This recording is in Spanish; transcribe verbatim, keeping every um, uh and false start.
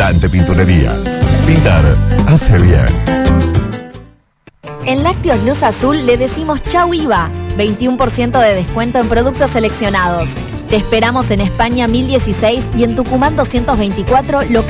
Dante Pinturerías. Pintar hace bien. En Lácteos Luz Azul le decimos chau I V A, veintiuno por ciento de descuento en productos seleccionados. Te esperamos en España mil dieciséis y en Tucumán doscientos veinticuatro, local